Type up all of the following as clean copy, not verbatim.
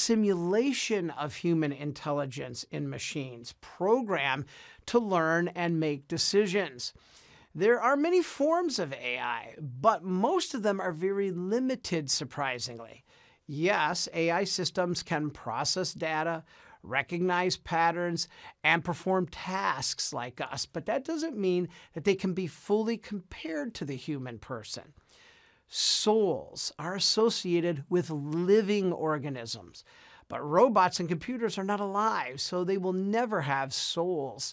simulation of human intelligence in machines, programmed to learn and make decisions. There are many forms of AI, but most of them are very limited, surprisingly. Yes, AI systems can process data, recognize patterns, and perform tasks like us, but that doesn't mean that they can be fully compared to the human person. Souls are associated with living organisms, but robots and computers are not alive, so they will never have souls.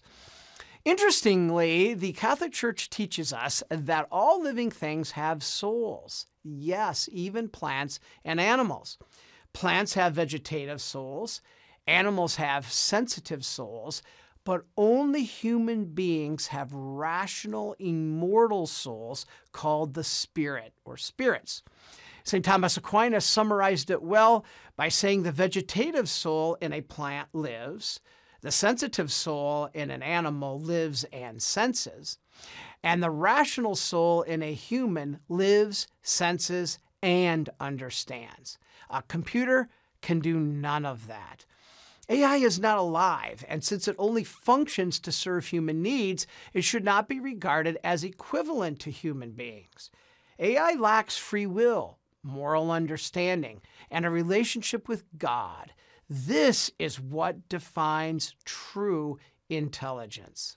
Interestingly, the Catholic Church teaches us that all living things have souls. Yes, even plants and animals. Plants have vegetative souls. Animals have sensitive souls, but only human beings have rational, immortal souls called the spirit or spirits. St. Thomas Aquinas summarized it well by saying the vegetative soul in a plant lives, the sensitive soul in an animal lives and senses, and the rational soul in a human lives, senses, and understands. A computer can do none of that. AI is not alive, and since it only functions to serve human needs, it should not be regarded as equivalent to human beings. AI lacks free will, moral understanding, and a relationship with God. This is what defines true intelligence.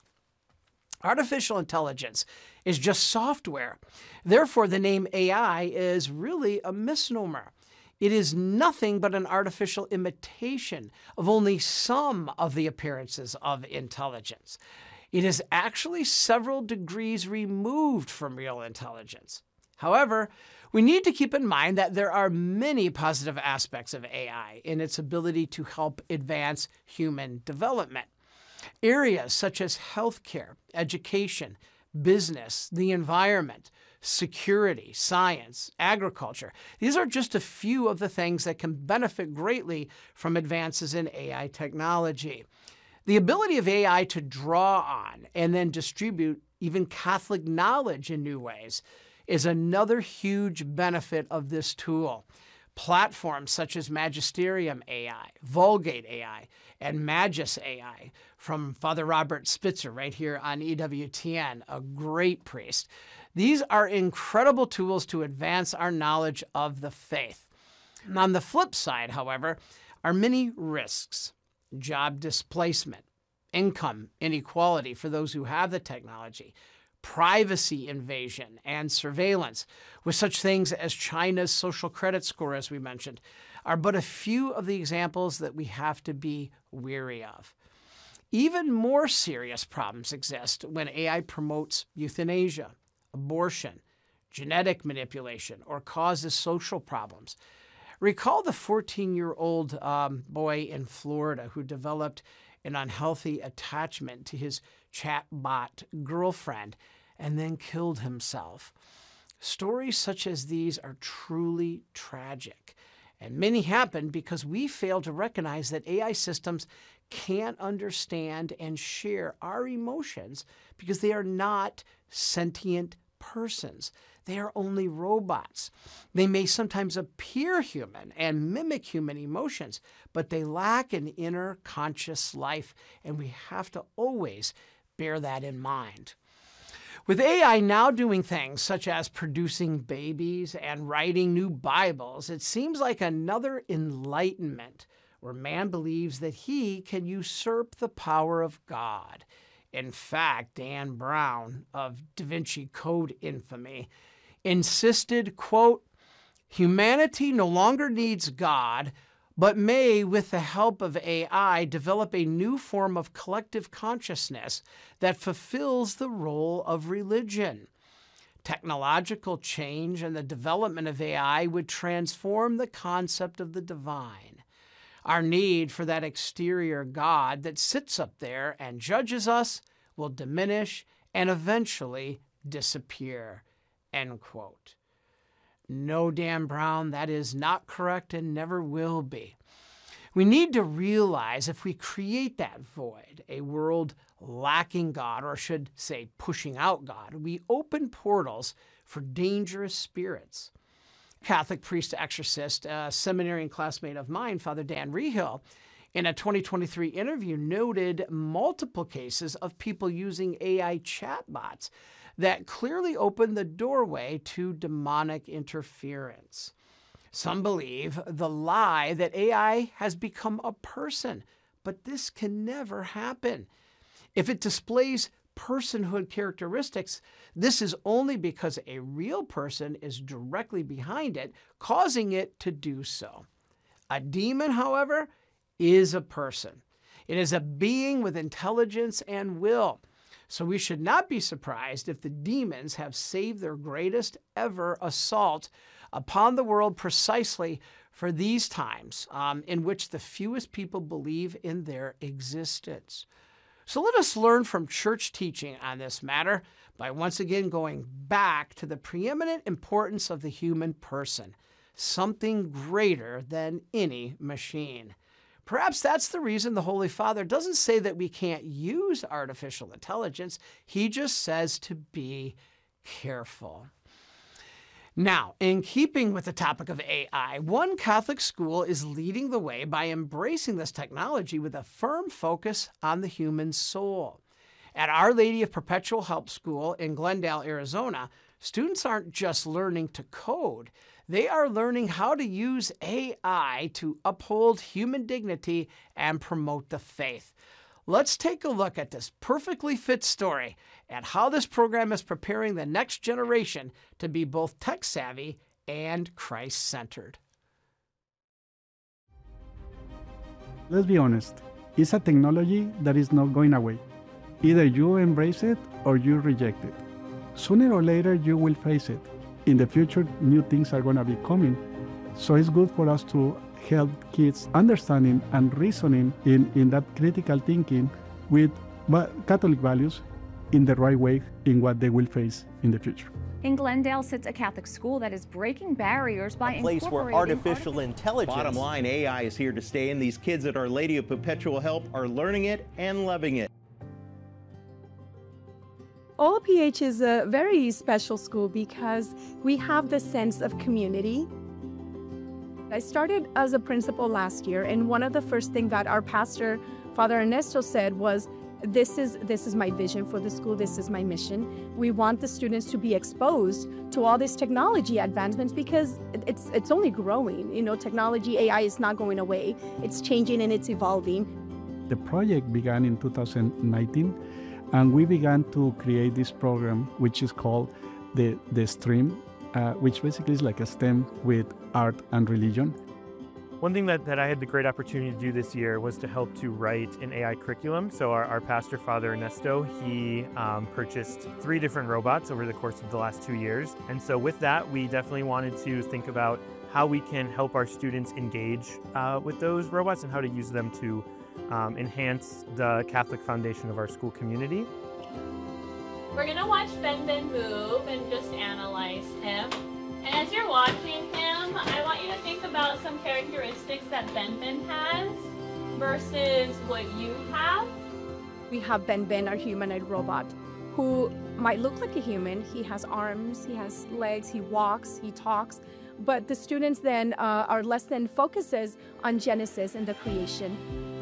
Artificial intelligence is just software. Therefore, the name AI is really a misnomer. It is nothing but an artificial imitation of only some of the appearances of intelligence. It is actually several degrees removed from real intelligence. However, we need to keep in mind that there are many positive aspects of AI in its ability to help advance human development. Areas such as healthcare, education, business, the environment, security, science, agriculture. These are just a few of the things that can benefit greatly from advances in AI technology. The ability of AI to draw on and then distribute even Catholic knowledge in new ways is another huge benefit of this tool. Platforms such as Magisterium AI, Vulgate AI, and Magis AI from Father Robert Spitzer right here on EWTN, a great priest. These are incredible tools to advance our knowledge of the faith. On the flip side, however, are many risks: job displacement, income inequality for those who have the technology, privacy invasion and surveillance, with such things as China's social credit score, as we mentioned, are but a few of the examples that we have to be wary of. Even more serious problems exist when AI promotes euthanasia, abortion, genetic manipulation, or causes social problems. Recall the 14-year-old boy in Florida who developed an unhealthy attachment to his chatbot girlfriend and then killed himself. Stories such as these are truly tragic, and many happen because we fail to recognize that AI systems can't understand and share our emotions because they are not sentient persons. They are only robots. They may sometimes appear human and mimic human emotions, but they lack an inner conscious life, and we have to always bear that in mind. With AI now doing things such as producing babies and writing new Bibles, it seems like another enlightenment where man believes that he can usurp the power of God. In fact, Dan Brown of Da Vinci Code infamy insisted, quote, "Humanity no longer needs God, but may, with the help of AI, develop a new form of collective consciousness that fulfills the role of religion. Technological change and the development of AI would transform the concept of the divine. Our need for that exterior God that sits up there and judges us will diminish and eventually disappear." End quote. No, Dan Brown, that is not correct and never will be. We need to realize if we create that void, a world lacking God, or I should say pushing out God, we open portals for dangerous spirits. Catholic priest exorcist, a seminarian classmate of mine, Father Dan Rehill, in a 2023 interview noted multiple cases of people using AI chatbots that clearly open the doorway to demonic interference. Some believe the lie that AI has become a person, but this can never happen. If it displays personhood characteristics, this is only because a real person is directly behind it, causing it to do so. A demon, however, is a person. It is a being with intelligence and will. So we should not be surprised if the demons have saved their greatest ever assault upon the world precisely for these times in which the fewest people believe in their existence. So let us learn from church teaching on this matter by once again going back to the preeminent importance of the human person, something greater than any machine. Perhaps that's the reason the Holy Father doesn't say that we can't use artificial intelligence. He just says to be careful. Now, in keeping with the topic of AI, one Catholic school is leading the way by embracing this technology with a firm focus on the human soul. At Our Lady of Perpetual Help School in Glendale, Arizona, students aren't just learning to code. They are learning how to use AI to uphold human dignity and promote the faith. Let's take a look at this perfectly fit story and how this program is preparing the next generation to be both tech-savvy and Christ-centered. Let's be honest, it's a technology that is not going away. Either you embrace it or you reject it. Sooner or later, you will face it. In the future, new things are going to be coming. So it's good for us to help kids understanding and reasoning in that critical thinking with Catholic values in the right way in what they will face in the future. In Glendale sits a Catholic school that is breaking barriers by a place where artificial intelligence. Bottom line, AI is here to stay, and these kids at Our Lady of Perpetual Help are learning it and loving it. OLPH is a very special school because we have the sense of community. I started as a principal last year, and one of the first things that our pastor, Father Ernesto, said was, this is my vision for the school, this is my mission. We want the students to be exposed to all this technology advancements because it's only growing. You know, technology, AI is not going away. It's changing and it's evolving. The project began in 2019, and we began to create this program, which is called the STREAM, which basically is like a STEM with art and religion. One thing that I had the great opportunity to do this year was to help to write an AI curriculum. So our pastor, Father Ernesto, he purchased 3 different robots over the course of the last 2 years. And so with that, we definitely wanted to think about how we can help our students engage with those robots and how to use them to enhance the Catholic foundation of our school community. We're going to watch Ben move and just analyze him. And as you're watching him, I want you to think about some characteristics that Ben has versus what you have. We have Ben, our humanoid robot, who might look like a human. He has arms, he has legs, he walks, he talks. But the students then our lesson focuses on Genesis and the creation.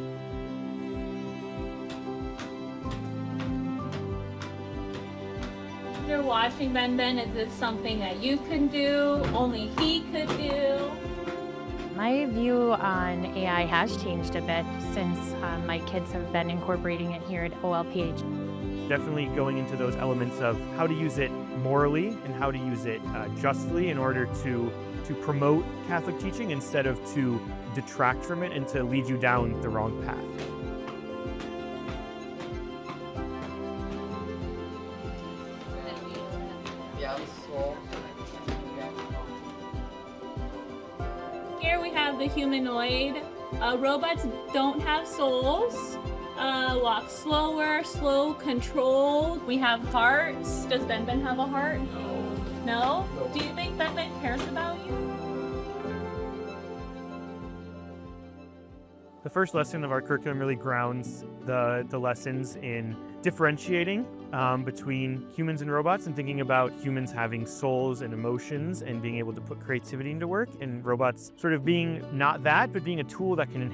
You're watching Ben, is this something that you can do, only he could do? My view on AI has changed a bit since my kids have been incorporating it here at OLPH. Definitely going into those elements of how to use it morally and how to use it justly in order to promote Catholic teaching instead of to detract from it and to lead you down the wrong path. Here we have the humanoid. Robots don't have souls. Walk slower, slow, controlled. We have hearts. Does Ben have a heart? No? Do you think Ben cares about you? The first lesson of our curriculum really grounds the lessons in differentiating between humans and robots and thinking about humans having souls and emotions and being able to put creativity into work, and robots sort of being not that, but being a tool that can